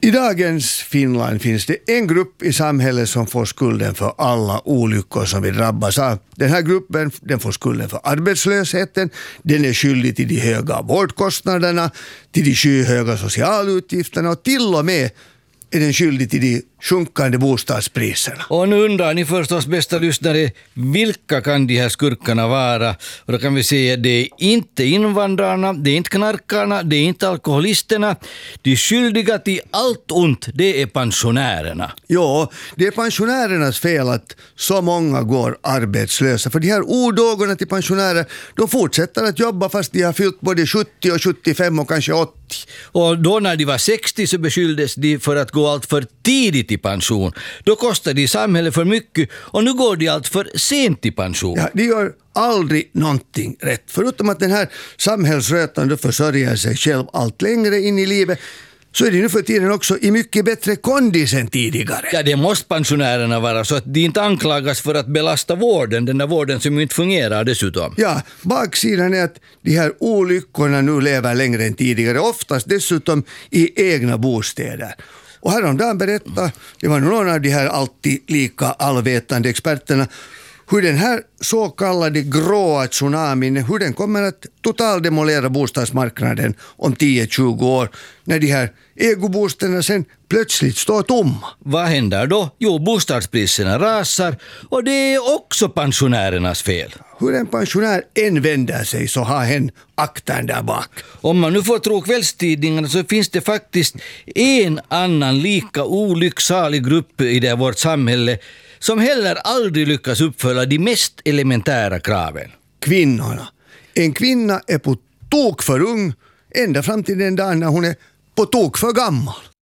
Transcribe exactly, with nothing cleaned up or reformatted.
I dagens Finland finns det en grupp i samhället som får skulden för alla olyckor som vi drabbas av. Den här gruppen den får skulden för arbetslösheten, den är skyldig till de höga vårdkostnaderna, till de skyhöga socialutgifterna och till och med är den skyldig till de sjunkande bostadspriserna. Och nu undrar ni förstås, bästa lyssnare, vilka kan de här skurkarna vara? Och då kan vi säga att det är inte invandrarna, det är inte knarkarna, det är inte alkoholisterna. De skyldiga till allt ont, det är pensionärerna. Ja, det är pensionärernas fel att så många går arbetslösa. För de här odågorna till pensionärer, de fortsätter att jobba fast de har fyllt både sjuttio och sjuttiofem och kanske åttio. Och då när de var sextio så beskylldes de för att gå allt för tidigt i pension. Då kostade de samhället för mycket och nu går de allt för sent i pension. Ja, de gör aldrig någonting rätt. Förutom att den här samhällsrötande försörjer sig själv allt längre in i livet, så är det nu för tiden också i mycket bättre kondis än tidigare. Ja, det måste pensionärerna vara så att de inte anklagas för att belasta vården, den där vården som inte fungerar dessutom. Ja, baksidan är att de här olyckorna nu lever längre än tidigare, oftast dessutom i egna bostäder. Och häromdagen berättade, det var någon av de här alltid lika allvetande experterna, hur den här så kallade gråa tsunamin, hur den kommer att totaldemolera bostadsmarknaden om tio till tjugo år när de här ägobostäderna sen plötsligt står tomma. Vad händer då? Jo, bostadspriserna rasar och det är också pensionärernas fel. Hur en pensionär än vänder sig så har hen akten där bak. Om man nu får tro kvällstidningarna så finns det faktiskt en annan lika olycksalig grupp i det vårt samhälle som heller aldrig lyckas uppfylla de mest elementära kraven. Kvinnorna. En kvinna är på tok för ung ända fram till den dagen när hon är på tok för gammal.